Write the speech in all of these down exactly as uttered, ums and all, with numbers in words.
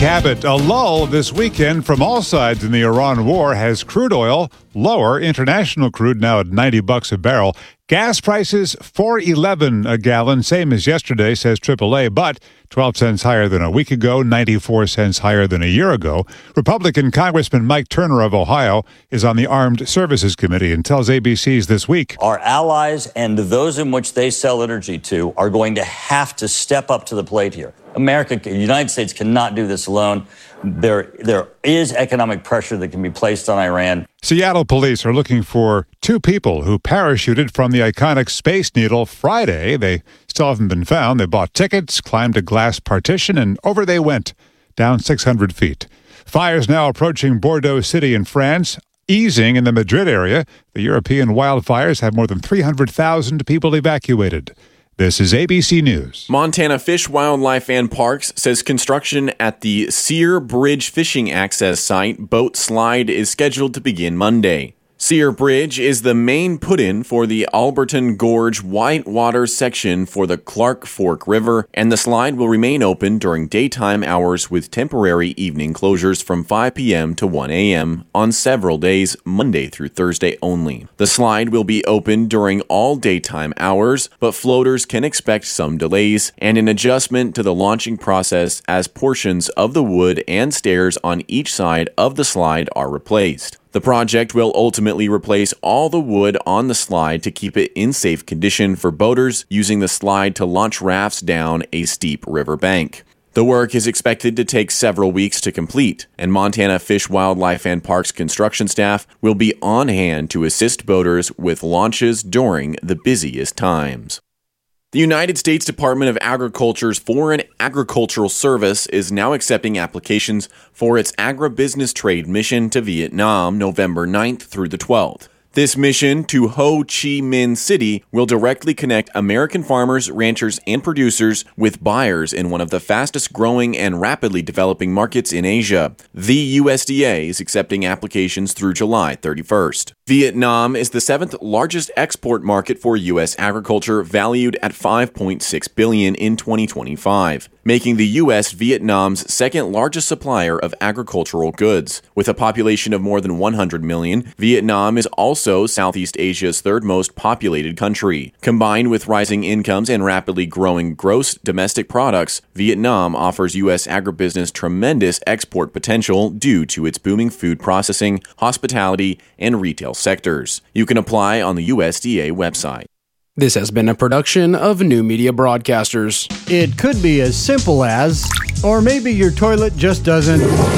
Cabot. A lull this weekend from all sides in the Iran war has crude oil lower. International crude now at ninety bucks a barrel. Gas prices four eleven a gallon, same as yesterday, says triple A, but twelve cents higher than a week ago, ninety-four cents higher than a year ago. Republican Congressman Mike Turner of Ohio is on the Armed Services Committee and tells A B C's This Week. Our allies and those in which they sell energy to are going to have to step up to the plate here. America, the United States cannot do this alone. There, there is economic pressure that can be placed on Iran. Seattle police are looking for two people who parachuted from the iconic Space Needle Friday. They still haven't been found. They bought tickets, climbed a glass partition, and over they went, down six hundred feet. Fires now approaching Bordeaux City in France, easing in the Madrid area. The European wildfires have more than three hundred thousand people evacuated. This is A B C News. Montana Fish, Wildlife and Parks says construction at the Sear Bridge fishing access site boat slide is scheduled to begin Monday. Sear Bridge is the main put-in for the Alberton Gorge Whitewater section for the Clark Fork River, and the slide will remain open during daytime hours with temporary evening closures from five p.m. to one a.m. on several days, Monday through Thursday only. The slide will be open during all daytime hours, but floaters can expect some delays and an adjustment to the launching process as portions of the wood and stairs on each side of the slide are replaced. The project will ultimately replace all the wood on the slide to keep it in safe condition for boaters using the slide to launch rafts down a steep river bank. The work is expected to take several weeks to complete, and Montana Fish, Wildlife and Parks construction staff will be on hand to assist boaters with launches during the busiest times. The United States Department of Agriculture's Foreign Agricultural Service is now accepting applications for its agribusiness trade mission to Vietnam November ninth through the twelfth. This mission to Ho Chi Minh City will directly connect American farmers, ranchers, and producers with buyers in one of the fastest growing and rapidly developing markets in Asia. The U S D A is accepting applications through July thirty-first. Vietnam is the seventh largest export market for U S agriculture, valued at five point six billion dollars in twenty twenty-five, making the U S Vietnam's second largest supplier of agricultural goods. With a population of more than one hundred million, Vietnam is also Southeast Asia's third most populated country. Combined with rising incomes and rapidly growing gross domestic products, Vietnam offers U S agribusiness tremendous export potential due to its booming food processing, hospitality, and retail sectors. You can apply on the U S D A website. This has been a production of New Media Broadcasters. It could be as simple as, or maybe your toilet just doesn't.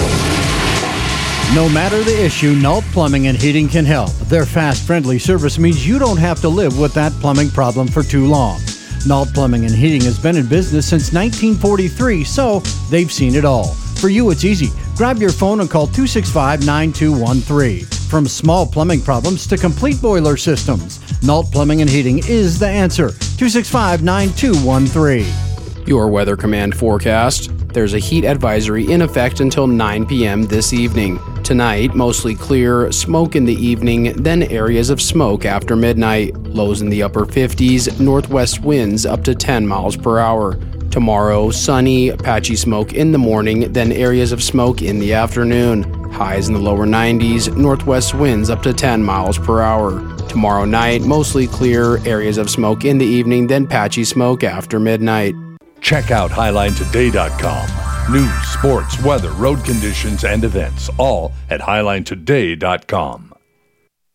No matter the issue, Nault Plumbing and Heating can help. Their fast, friendly service means you don't have to live with that plumbing problem for too long. Nault Plumbing and Heating has been in business since nineteen forty-three, so they've seen it all. For you, it's easy. Grab your phone and call two six five, nine two one three. From small plumbing problems to complete boiler systems, Nault Plumbing and Heating is the answer. two six five, nine two one three. Your Weather Command forecast. There's a heat advisory in effect until nine p.m. this evening. Tonight, mostly clear, smoke in the evening, then areas of smoke after midnight. Lows in the upper fifties, northwest winds up to ten miles per hour. Tomorrow, sunny, patchy smoke in the morning, then areas of smoke in the afternoon. Highs in the lower nineties, northwest winds up to ten miles per hour. Tomorrow night, mostly clear, areas of smoke in the evening, then patchy smoke after midnight. Check out Highline Today dot com. News, sports, weather, road conditions, and events, all at Highline Today dot com.